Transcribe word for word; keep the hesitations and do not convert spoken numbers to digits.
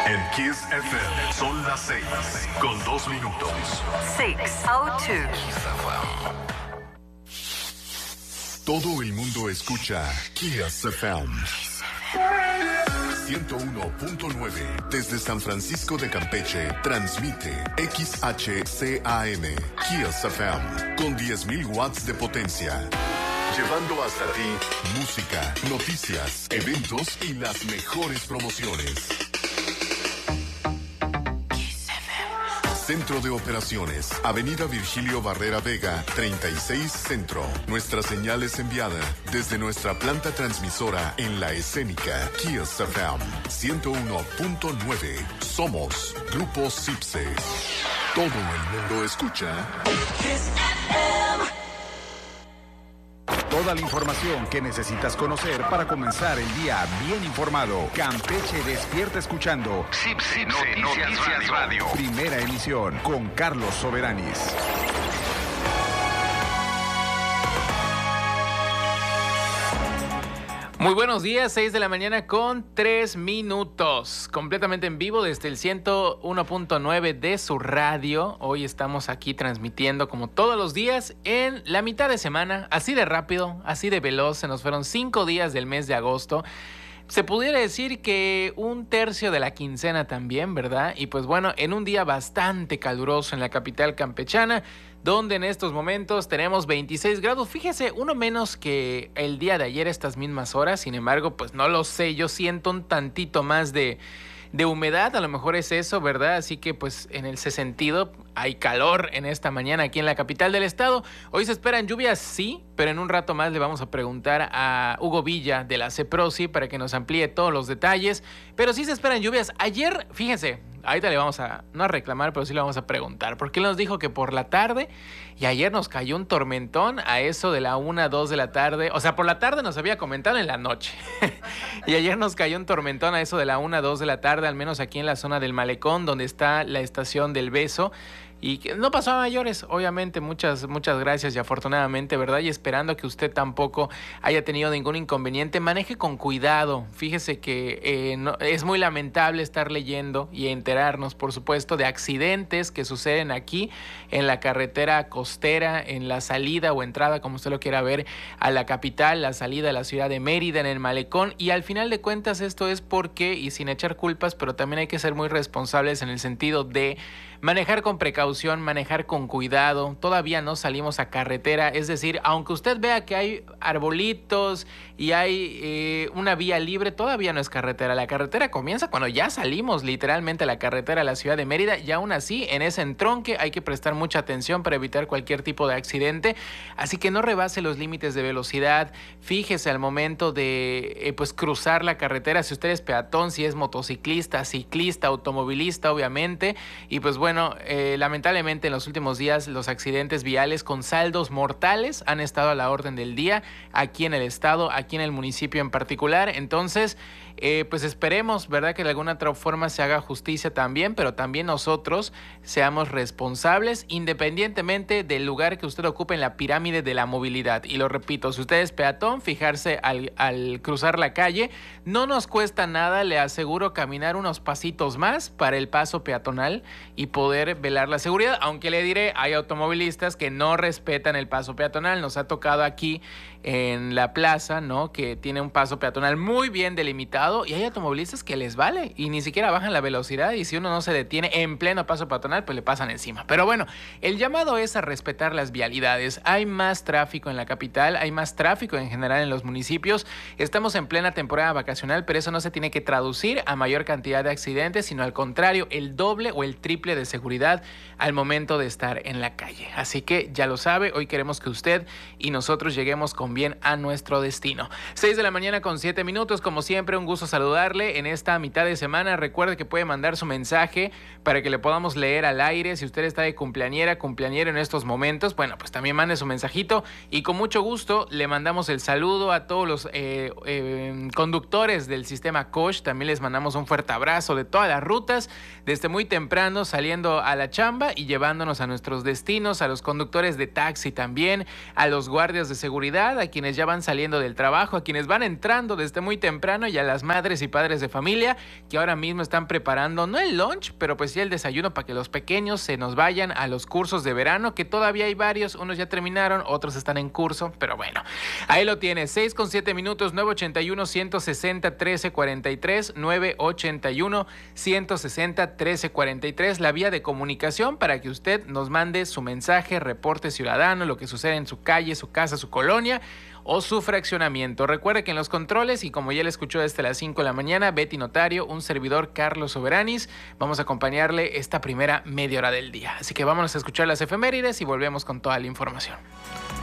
En Kiss F M son las seis con dos minutos. seis oh dos. Todo el mundo escucha Kiss F M. ciento uno punto nueve desde San Francisco de Campeche transmite X H C A M Kiss F M con diez mil watts de potencia. Llevando hasta ti música, noticias, eventos y las mejores promociones. Centro de Operaciones, Avenida Virgilio Barrera Vega, treinta y seis Centro. Nuestra señal es enviada desde nuestra planta transmisora en La Escénica, Kiss F M, ciento uno punto nueve. Somos Grupo Cipse. Todo el mundo escucha Kiss F M. Toda la información que necesitas conocer para comenzar el día bien informado. Campeche despierta escuchando Cipse Noticias, Noticias Radio. Radio. Primera emisión con Carlos Soberanis. Muy buenos días, seis de la mañana con tres minutos. Completamente en vivo desde el ciento uno punto nueve de su radio. Hoy estamos aquí transmitiendo como todos los días en la mitad de semana. Así de rápido, así de veloz. Se nos fueron cinco días del mes de agosto. Se pudiera decir que un tercio de la quincena también, ¿verdad? Y pues bueno, en un día bastante caluroso en la capital campechana, donde en estos momentos tenemos veintiséis grados. Fíjese, uno menos que el día de ayer a estas mismas horas. Sin embargo, pues no lo sé, yo siento un tantito más de... de humedad, a lo mejor es eso, ¿verdad? Así que pues en ese sentido hay calor en esta mañana aquí en la capital del estado. Hoy se esperan lluvias, sí, pero en un rato más le vamos a preguntar a Hugo Villa de la CEPROSI para que nos amplíe todos los detalles, pero sí se esperan lluvias. Ayer, fíjense, ahorita le vamos a, no a reclamar, pero sí le vamos a preguntar, porque él nos dijo que por la tarde, y ayer nos cayó un tormentón a eso de la una, dos de la tarde, o sea, por la tarde nos había comentado en la noche, y ayer nos cayó un tormentón a eso de la una, dos de la tarde, al menos aquí en la zona del Malecón, donde está la estación del Beso, y que no pasó a mayores, obviamente, muchas, muchas gracias y afortunadamente, ¿verdad? Y esperando que usted tampoco haya tenido ningún inconveniente, maneje con cuidado. Fíjese que eh, no, es muy lamentable estar leyendo y enterarnos, por supuesto, de accidentes que suceden aquí en la carretera costera, en la salida o entrada, como usted lo quiera ver, a la capital, la salida a la ciudad de Mérida, en el Malecón, y al final de cuentas esto es porque, y sin echar culpas, pero también hay que ser muy responsables en el sentido de manejar con precaución, manejar con cuidado. Todavía no salimos a carretera, es decir, aunque usted vea que hay arbolitos y hay eh, una vía libre, todavía no es carretera. La carretera comienza cuando ya salimos literalmente a la carretera a la ciudad de Mérida, y aún así en ese entronque hay que prestar mucha atención para evitar cualquier tipo de accidente, así que no rebase los límites de velocidad. Fíjese al momento de eh, pues cruzar la carretera, si usted es peatón, si es motociclista, ciclista, automovilista, obviamente, y pues bueno, Bueno, eh, lamentablemente en los últimos días los accidentes viales con saldos mortales han estado a la orden del día aquí en el estado, aquí en el municipio en particular. Entonces, eh, pues esperemos, ¿verdad?, que de alguna otra forma se haga justicia también, pero también nosotros seamos responsables independientemente del lugar que usted ocupe en la pirámide de la movilidad. Y lo repito, si usted es peatón, fijarse al, al cruzar la calle, no nos cuesta nada, le aseguro, caminar unos pasitos más para el paso peatonal y poder velar la seguridad, aunque le diré, hay automovilistas que no respetan el paso peatonal. Nos ha tocado aquí en la plaza, ¿no?, que tiene un paso peatonal muy bien delimitado, y hay automovilistas que les vale y ni siquiera bajan la velocidad, y si uno no se detiene en pleno paso peatonal, pues le pasan encima. Pero bueno, el llamado es a respetar las vialidades. Hay más tráfico en la capital, hay más tráfico en general en los municipios. Estamos en plena temporada vacacional, pero eso no se tiene que traducir a mayor cantidad de accidentes, sino al contrario, el doble o el triple de seguridad al momento de estar en la calle. Así que ya lo sabe, hoy queremos que usted y nosotros lleguemos con bien a nuestro destino. seis de la mañana con siete minutos, como siempre, un gusto saludarle en esta mitad de semana. Recuerde que puede mandar su mensaje para que le podamos leer al aire. Si usted está de cumpleañera, cumpleañero en estos momentos, bueno, pues también mande su mensajito y con mucho gusto le mandamos el saludo a todos los eh, eh, conductores del sistema Coach. También les mandamos un fuerte abrazo de todas las rutas, desde muy temprano saliendo a la chamba y llevándonos a nuestros destinos, a los conductores de taxi también, a los guardias de seguridad, a quienes ya van saliendo del trabajo, a quienes van entrando desde muy temprano y a las las madres y padres de familia que ahora mismo están preparando, no el lunch, pero pues sí el desayuno para que los pequeños se nos vayan a los cursos de verano, que todavía hay varios, unos ya terminaron, otros están en curso, pero bueno, ahí lo tienes, seis con siete minutos, nueve ochenta y uno, ciento sesenta, trece cuarenta y tres, nueve ochenta y uno, ciento sesenta, trece cuarenta y tres, la vía de comunicación para que usted nos mande su mensaje, reporte ciudadano, lo que sucede en su calle, su casa, su colonia o su fraccionamiento. Recuerde que en los controles, y como ya le escuchó desde las cinco de la mañana, Betty Notario, un servidor Carlos Soberanis, vamos a acompañarle esta primera media hora del día. Así que vámonos a escuchar las efemérides y volvemos con toda la información.